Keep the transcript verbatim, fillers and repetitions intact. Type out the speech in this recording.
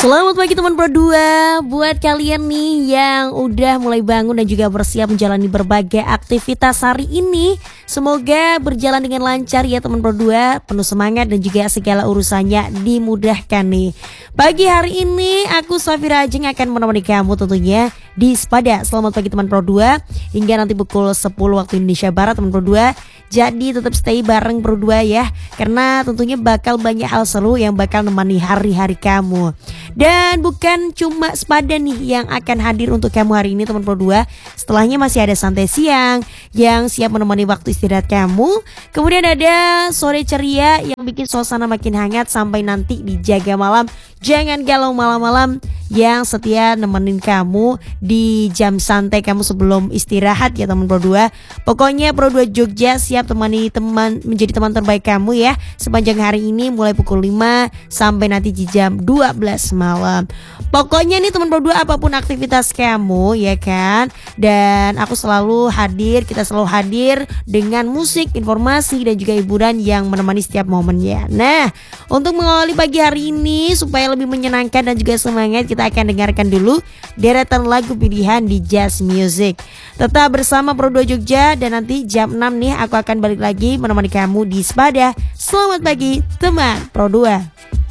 Selamat pagi teman Pro dua. Buat kalian nih yang udah mulai bangun dan juga bersiap menjalani berbagai aktivitas hari ini, semoga berjalan dengan lancar ya teman Pro dua. Penuh semangat dan juga segala urusannya dimudahkan nih. Pagi hari ini aku Safira Ajeng akan menemani kamu tentunya di Sepada. Selamat pagi teman Pro dua. Hingga nanti pukul sepuluh waktu Indonesia Barat teman Pro dua. Jadi tetap stay bareng Pro dua ya, karena tentunya bakal banyak hal seru yang bakal menemani hari-hari kamu. Dan bukan cuma Sepada nih yang akan hadir untuk kamu hari ini teman Pro dua. Setelahnya masih ada Santai Siang yang siap menemani waktu istirahat kamu. Kemudian ada Sore Ceria yang bikin suasana makin hangat sampai nanti di Jaga Malam. Jangan galau malam-malam yang setia nemenin kamu di jam santai kamu sebelum istirahat ya teman Pro dua. Pokoknya Pro dua Jogja siap temani teman menjadi teman terbaik kamu ya sepanjang hari ini mulai pukul lima sampai nanti di jam dua belas malam. Pokoknya nih teman Pro dua, apapun aktivitas kamu ya kan, dan aku selalu hadir, kita selalu hadir dengan musik, informasi dan juga hiburan yang menemani setiap momennya. Nah, untuk mengawali pagi hari ini supaya lebih menyenangkan dan juga semangat, kita akan dengarkan dulu deretan lagu pilihan di Jazz Music. Tetap bersama Pro dua Jogja dan nanti jam enam nih aku akan balik lagi menemani kamu di Sepada. Selamat pagi teman Pro dua.